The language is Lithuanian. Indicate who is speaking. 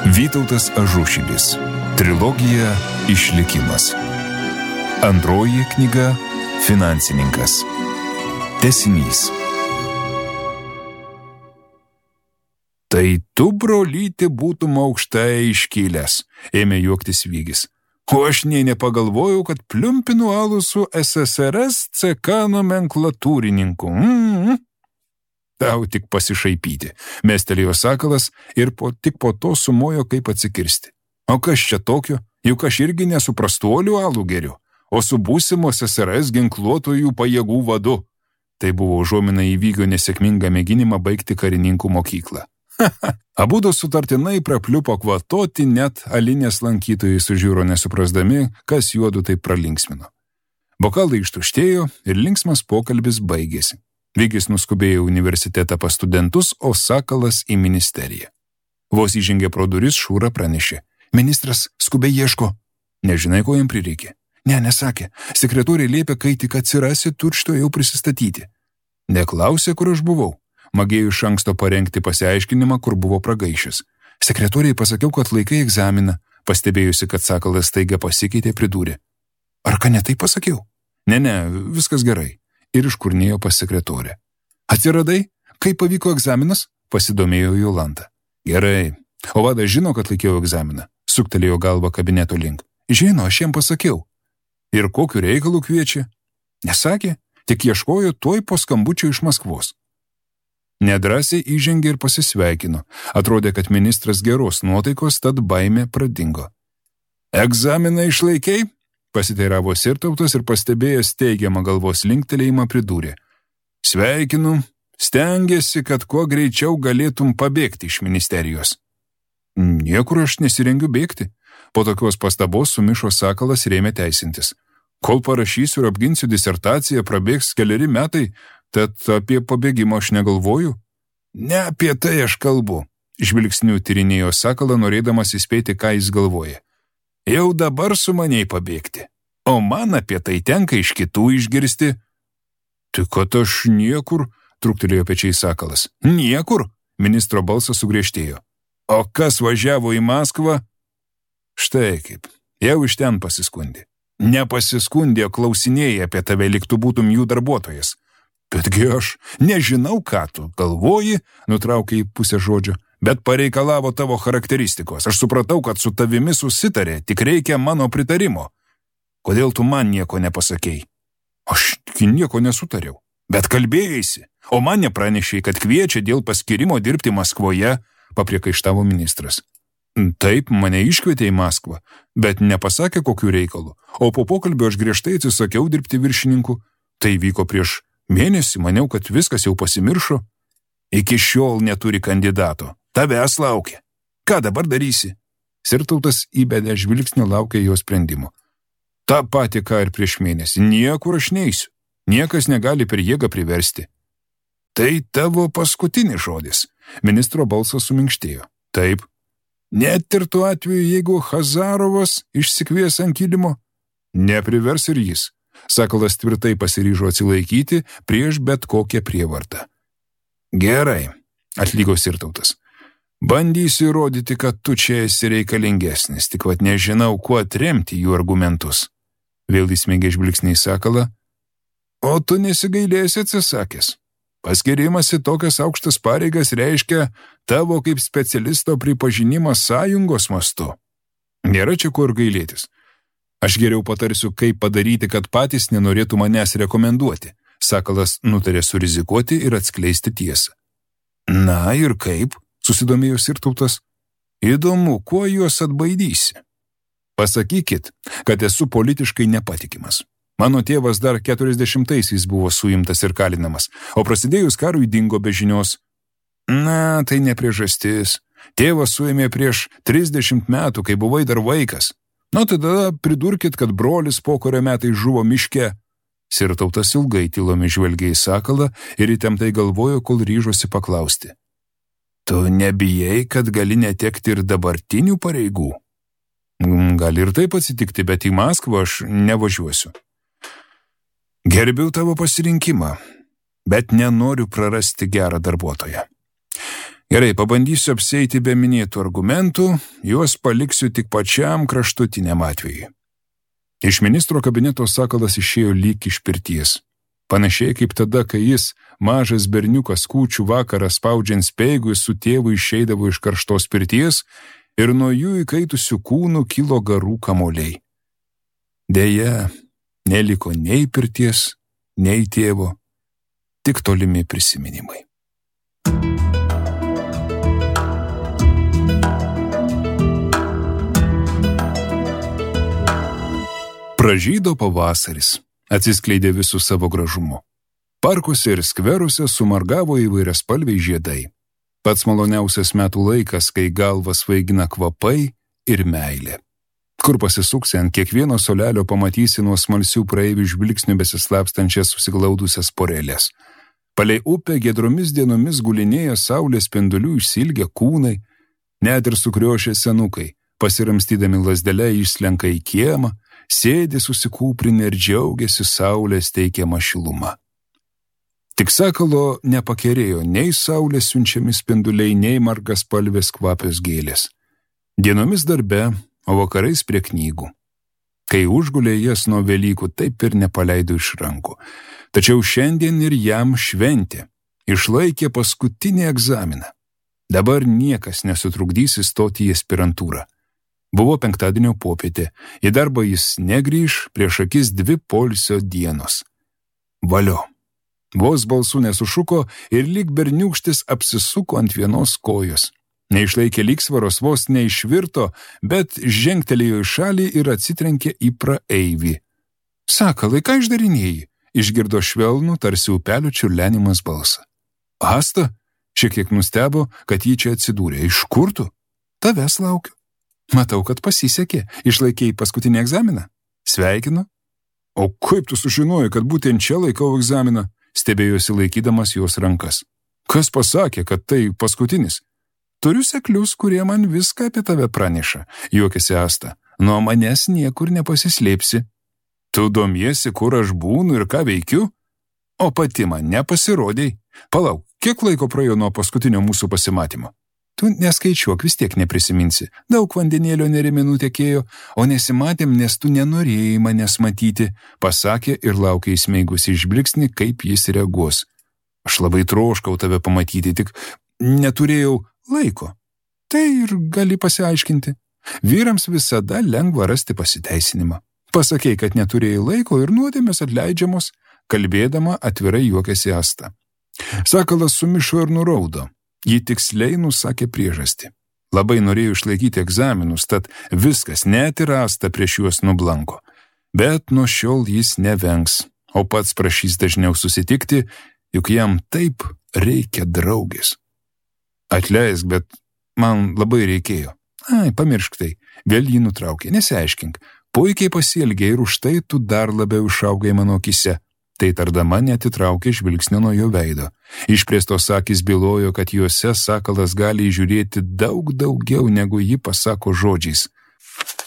Speaker 1: Vytautas Ažušilis. Trilogija Išlikimas. Antroji knyga Finansininkas. Tęsinys. Tai tu, brolyti, būtum aukštai iškilęs, ėmė juoktis Vygis. O aš nė nepagalvojau, kad pliumpinu alų su SSRS CK nomenklatūrininku. Tau tik pasišaipyti, mestelėjo Sakalas ir tik po to sumojo, kaip atsikirsti. O kas čia tokio? Juk aš irgi nesu prastuolių alų geriu, o su būsimo SSRS ginkluotojų pajėgų vadu. Tai buvo užuomina į Vygio nesėkmingą mėginimą baigti karininkų mokyklą. Abudu sutartinai prapliupo kvatoti, net alinės lankytojai sužiūro nesuprasdami, kas juodu taip pralinksmino. Bokalai ištuštėjo ir linksmas pokalbis baigėsi. Vygis nuskubėjo į universitetą pas studentus, o Sakalas į ministeriją. Vos įžengė pro duris, Šūra pranešė. Ministras skubiai ieško. Nežinai, ko jam prireikė? Ne, nesakė. Sekretorė liepė, kai tik atsirasi, tučto jau prisistatyti. Neklausė, kur aš buvau. Magėjau iš anksto parengti pasiaiškinimą, kur buvo pragaišęs. Sekretoriai pasakiau, kad laikai egzaminą. Pastebėjusi, kad Sakalas staiga pasikeitė, pridūrė. Ar ką ne taip pasakiau? Ne, viskas gerai. Ir iškurnėjo pas sekretorę. Atsiradai? Kaip pavyko egzaminas? Pasidomėjo Jolanta. Gerai. O vadas žino, kad laikiau egzaminą? Suktelėjo galvą kabineto link. Žino, aš jam pasakiau. Ir kokiu reikalu kviečia? Nesakė, tik ieškojo tuoj po skambučio iš Maskvos. Nedrąsiai įžengė ir pasisveikino. Atrodė, kad ministras geros nuotaikos, tad baimė pradingo. Egzaminą išlaikei? Pasiteiravo Sirtautas ir pastebėjęs teigiamą galvos linktelėjimą pridūrė. Sveikinu, stengiasi, kad kuo greičiau galėtum pabėgti iš ministerijos. Niekur aš nesirengiu bėgti. Po tokios pastabos sumišo Sakalas ir ėmė teisintis. Kol parašysiu ir apginsiu disertaciją, prabėgs 4 metai, tad apie pabėgimą aš negalvoju. Ne apie tai aš kalbu, žvilgsniu tyrinėjo Sakalą, norėdamas įspėti, ką jis galvoja. Jau dabar su maniai pabėgti, o man apie tai tenka iš kitų išgirsti. Tai kad aš niekur, truktelėjo pečiai Sakalas. Niekur, ministro balsas sugriežtėjo. O kas važiavo į Maskvą? Štai kaip, jau iš ten pasiskundė. Nepasiskundė, klausinėjai apie tave, lyg tu būtum jų darbuotojas. Betgi aš nežinau, ką tu galvoji, nutraukė į pusę žodžio. Bet pareikalavo tavo charakteristikos. Aš supratau, kad su tavimi susitarė, tik reikia mano pritarimo. Kodėl tu man nieko nepasakei? Aš nieko nesutariau. Bet kalbėjaisi, o man nepranešei, kad kviečia dėl paskirimo dirbti Maskvoje, papriekaištavo ministras. Taip, mane iškvietė į Maskvą, bet nepasakė kokių reikalų, o po pokalbio aš griežtai atsisakiau dirbti viršininku. Tai vyko prieš mėnesį, maniau, kad viskas jau pasimiršo. Iki šiol neturi kandidato. Tavęs laukia. Ką dabar darysi? Sirtautas įbedė žvilgsnį, laukia jo sprendimo. Ta pati, ką ir prieš mėnesį. Niekur aš neisiu. Niekas negali per jėgą priversti. Tai tavo paskutinis žodis. Ministro balsas suminkštėjo. Taip. Net ir tuo atveju, jeigu Hazarovas išsikvies ant kilimo, neprivers ir jis. Sakalas tvirtai pasiryžo atsilaikyti prieš bet kokią prievartą. Gerai, atlygo Sirtautas. Bandysiu įrodyti, kad tu čia esi reikalingesnis, tik vat nežinau, kuo atremti jų argumentus. Vėl įsmeigė žvilgsnį į Sakalą. O tu nesigailėsi atsisakęs. Paskirimas į tokias aukštas pareigas reiškia tavo kaip specialisto pripažinimą sąjungos mastu. Nėra čia kur gailėtis. Aš geriau patarsiu, kaip padaryti, kad patys nenorėtų manęs rekomenduoti. Sakalas nutarė surizikuoti ir atskleisti tiesą. Na ir kaip? Susidomėjo Sirtautas. Įdomu, kuo juos atbaidysi? Pasakykit, kad esu politiškai nepatikimas. Mano tėvas dar 40-aisiais buvo suimtas ir kalinamas, o prasidėjus karui dingo be žinios. Na, tai ne priežastis. Tėvas suėmė prieš 30 metų, kai buvai dar vaikas. Nu, tada pridurkit, kad brolis pokario metais žuvo miške. Sirtautas ilgai tylomis žvelgė į Sakalą ir įtemptai galvojo, kol ryžosi paklausti. Tu nebijai, kad gali netekti ir dabartinių pareigų? Gali ir taip atsitikti, bet į Maskvą aš nevažiuosiu. Gerbiu tavo pasirinkimą, bet nenoriu prarasti gerą darbuotoją. Gerai, pabandysiu apsieiti be minėtų argumentų, juos paliksiu tik pačiam kraštutiniam atvejui. Iš ministro kabineto Sakalas išėjo lyg iš pirties. Panašiai kaip tada, kai jis, mažas berniukas kūčių vakarą spaudžiant speigui su tėvu išeidavo iš karštos pirties ir nuo jų įkaitusių kūnų kilo garų kamuoliai. Deja, neliko nei pirties, nei tėvo, tik tolimi prisiminimai. Pražydo pavasaris, atsiskleidė visų savo gražumu. Parkuose ir skveruose sumargavo įvairiaspalviai žiedai. Pats maloniausias metų laikas, kai galvą svaigina kvapai ir meilė. Kur pasisuksi, ant kiekvieno solelio pamatysi nuo smalsių praeivių žvilgsnių besislapstančias susiglaudusias porelės. Palei upę giedromis dienomis gulinėja saulės spindulių išsilgę kūnai, net ir sukriošę senukai, pasiramstydami lazdelę išslenka į kiemą, sėdi susikūprinę ir džiaugiasi saulės teikiama šiluma. Tik Sakalo nepakerėjo nei saulės siunčiami spinduliai, nei margaspalvės kvapios gėlės. Dienomis darbe, o vakarais prie knygų. Kai užgulė jas nuo Velykų, taip ir nepaleido iš rankų. Tačiau šiandien ir jam šventė. Išlaikė paskutinį egzaminą. Dabar niekas nesutrukdys įstoti į aspirantūrą. Buvo penktadienio popietė, į darbą jis negrįž, prieš akis 2 poilsio dienos. Valio. Vos balsų nesušuko ir lyg berniūkštis apsisuko ant vienos kojos. Neišlaikė lygsvaros, vos neišvirto, bet žengtelėjo į šalį ir atsitrenkė į praeivį. Sakalai, ką išdarinėjai? Išgirdo švelnų, tarsi upelio čiurlenimas balsą. Asta? Šiek tiek nustebo, kad jį čia atsidūrė. Iš kur tu? Tavęs laukiu. Matau, kad pasisekė. Išlaikėjai paskutinį egzaminą? Sveikinu. O kaip tu sužinojai, kad būtent čia laikau egzaminą? Stebėjosi laikydamas jos rankas. Kas pasakė, kad tai paskutinis? Turiu seklius, kurie man viską apie tave praneša, juokėsi Asta. Nuo manęs niekur nepasislėpsi. Tu domiesi, kur aš būnu ir ką veikiu? O pati man nepasirodei. Palauk, kiek laiko praėjo nuo paskutinio mūsų pasimatymo? Tu neskaičiuok, vis tiek neprisiminsi. Daug vandenėlio neremenų tekėjo, o nesimatėm, nes tu nenorėjai manęs matyti, pasakė ir laukė įsmeigusi žvilgsnį, kaip jis reaguos. Aš labai troškau tave pamatyti, tik neturėjau laiko. Tai ir gali pasiaiškinti. Vyrams visada lengva rasti pasiteisinimą. Pasakei, kad neturėjai laiko ir nuodėmės atleidžiamos, kalbėdama atvirai juokėsi Asta. Sakalas sumišo ir nuraudo. Ji tiksliai nusakė priežastį. Labai norėjo išlaikyti egzaminus, tad viskas, net ir Asta prieš juos nublanko. Bet nuo šiol jis nevengs, o pats prašys dažniau susitikti, juk jam taip reikia draugės. Atleisk, bet man labai reikėjo. Ai, pamiršk tai, vėl jį nutraukė, nesiaiškink. Puikiai pasielgė ir už tai tu dar labiau išaugai mano akise. Tai tardama neatitraukė žvilgsnio nuo jo veido. Išplėstos akys bylojo, kad juose Sakalas gali įžiūrėti daug daugiau, negu ji pasako žodžiais.